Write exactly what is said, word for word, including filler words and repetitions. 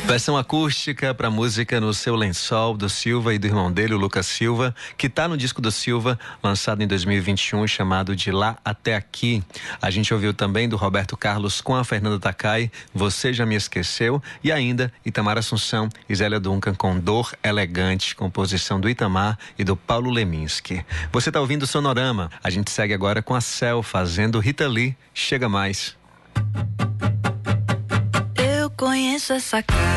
Versão acústica para música No Seu Lençol, do Silva e do irmão dele, o Lucas Silva, que está no disco do Silva, lançado em dois mil e vinte e um, chamado De Lá Até Aqui. A gente ouviu também do Roberto Carlos com a Fernanda Takai, Você Já Me Esqueceu, e ainda Itamar Assunção e Zélia Duncan com Dor Elegante, composição do Itamar e do Paulo Leminski. Você está ouvindo Sonorama. A gente segue agora com a Cel fazendo Rita Lee, Chega Mais. Eu conheço essa cara.